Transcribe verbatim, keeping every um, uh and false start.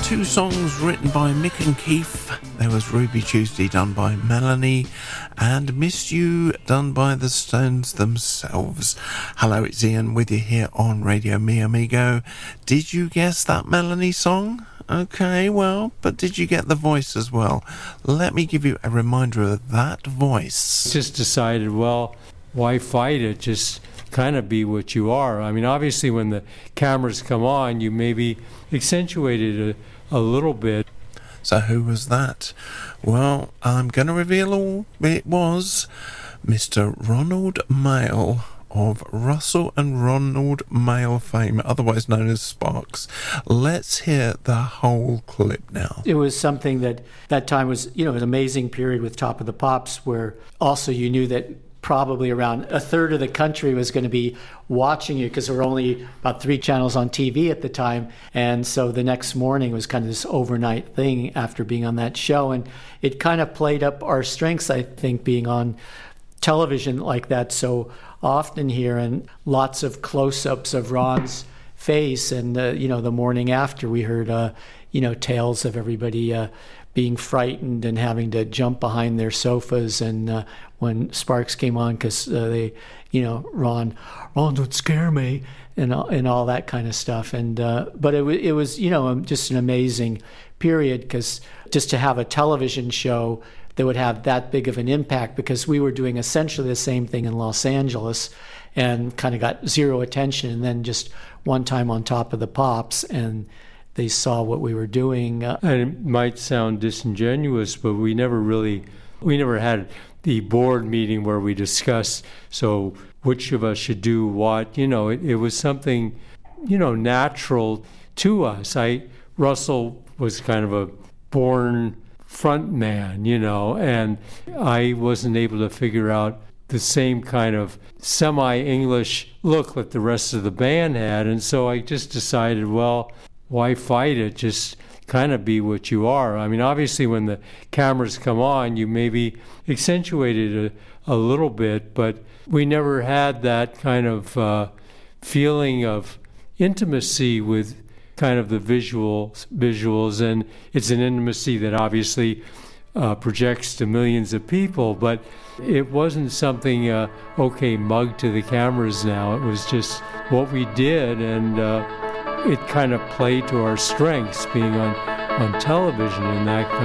two songs written by Mick and Keith. There was Ruby Tuesday done by Melanie and Miss You done by the Stones themselves. Hello, it's Ian with you here on Radio Mi Amigo. Did you guess that Melanie song? Okay, well, but did you get the voice as well? Let me give you a reminder of that voice. Just decided, well, why fight it? Just kind of be what you are. I mean, obviously when the cameras come on, you maybe accentuated a, a little bit. So who was that? Well, I'm going to reveal all it was. Mister Ronald Mayle of Russell and Ronald Mayle fame, otherwise known as Sparks. Let's hear the whole clip now. It was something that that time was, you know, an amazing period with Top of the Pops, where also you knew that probably around a third of the country was going to be watching you, because there were only about three channels on T V at the time. And so the next morning was kind of this overnight thing after being on that show. And it kind of played up our strengths, I think, being on television like that so often here, and lots of close-ups of Ron's face. And, uh, you know, the morning after we heard, uh, you know, tales of everybody uh, being frightened and having to jump behind their sofas. And uh, when Sparks came on, because uh, they, you know, Ron, Ron, don't scare me, and all, and all that kind of stuff. And uh, but it, w- it was, you know, just an amazing period, because just to have a television show that would have that big of an impact, because we were doing essentially the same thing in Los Angeles and kind of got zero attention. And then just one time on Top of the Pops, and they saw what we were doing. Uh, and it might sound disingenuous, but we never really, we never had the board meeting where we discussed, so which of us should do what. You know, it, it was something, you know, natural to us. I, Russell was kind of a born front man, you know, and I wasn't able to figure out the same kind of semi-English look that the rest of the band had. And so I just decided, well, why fight it? Just kind of be what you are. I mean, obviously when the cameras come on, you maybe accentuated a, a little bit, but we never had that kind of uh, feeling of intimacy with kind of the visual visuals, and it's an intimacy that obviously uh, projects to millions of people, but it wasn't something, uh, okay, mug to the cameras now. It was just what we did, and uh, it kind of played to our strengths, being on, on television and that kind